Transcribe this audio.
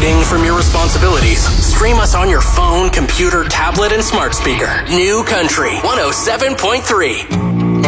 hiding from your responsibilities? Stream us on your phone, computer, tablet, and smart speaker. New Country 107.3.